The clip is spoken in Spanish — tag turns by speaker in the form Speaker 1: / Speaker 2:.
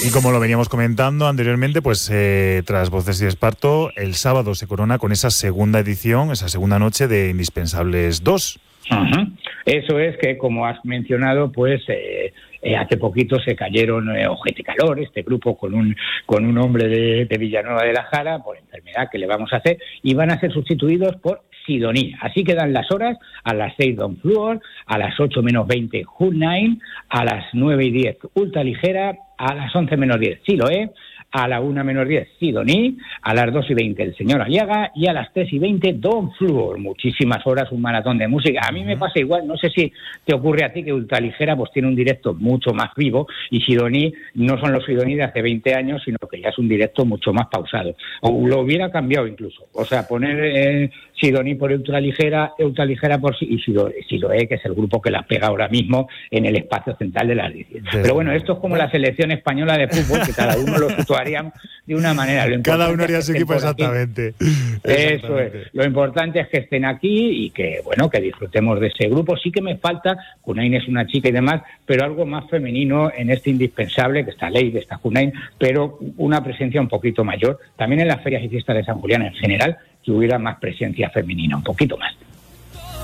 Speaker 1: Y como lo veníamos comentando anteriormente, pues tras Voces y Esparto, el sábado se corona con esa segunda edición, esa segunda noche de Indispensables 2.
Speaker 2: Uh-huh. Eso es que, como has mencionado, pues hace poquito se cayeron Ojete Calor, este grupo con un hombre de Villanueva de la Jara, por enfermedad que le vamos a hacer, y van a ser sustituidos por Sidoní. Así quedan las horas: a las 6 Don Fluor, a las 8 menos 20 Hood Nine, a las 9 y 10 Ultra Ligera, a las 11 menos 10 Siloé, a la 1 menos 10 Sidoní, a las 2 y 20 el señor Aliaga y a las 3 y 20 Don Fluor. Muchísimas horas, un maratón de música. A mí me pasa igual, no sé si te ocurre a ti, que Ultraligera pues tiene un directo mucho más vivo, y Sidoní no son los Sidoní de hace 20 años, sino que ya es un directo mucho más pausado. O lo hubiera cambiado incluso. O sea, poner Sidoní por Ultraligera por y Siloé, que es el grupo que la pega ahora mismo en el espacio central de las 10. Pero bueno, esto es como la selección española de fútbol, que cada uno lo situaríamos de una manera.
Speaker 1: Cada uno haría su equipo, exactamente.
Speaker 2: Eso es. Lo importante es que estén aquí y que, bueno, que disfrutemos de ese grupo. Sí que me falta, Hunain es una chica y demás, pero algo más femenino en este Indispensable, que está Leire, está Hunain, pero una presencia un poquito mayor. También en las ferias y fiestas de San Julián en general, que hubiera más presencia femenina, un poquito más.